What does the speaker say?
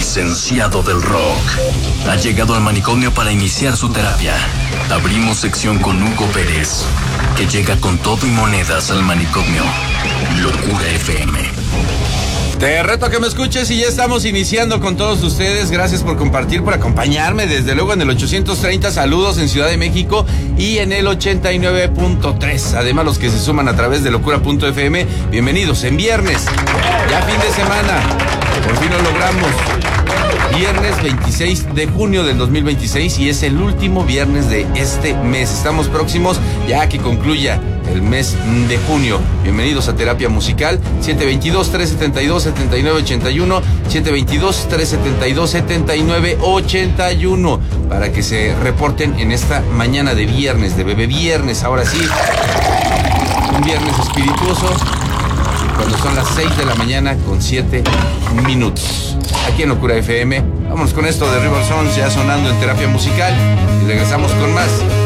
licenciado del rock. Ha llegado al manicomio para iniciar su terapia. Abrimos sección con Hugo Pérez, que llega con todo y monedas al manicomio. Locura FM. Te reto a que me escuches y ya estamos iniciando con todos ustedes. Gracias por compartir, por acompañarme. Desde luego en el 830, saludos en Ciudad de México y en el 89.3. Además, los que se suman a través de locura.fm, bienvenidos en viernes. Ya fin de semana. Por fin lo logramos. Viernes 26 de junio del 2026 y es el último viernes de este mes. Estamos próximos ya a que concluya el mes de junio. Bienvenidos a Terapia Musical. 722-372-7981, 722-372-7981, para que se reporten en esta mañana de viernes, de bebé viernes. Ahora sí, un viernes espirituoso, cuando son las 6 de la mañana con 7 minutos. Aquí en Locura FM. Vámonos con esto de River Sons ya sonando en Terapia Musical y regresamos con más.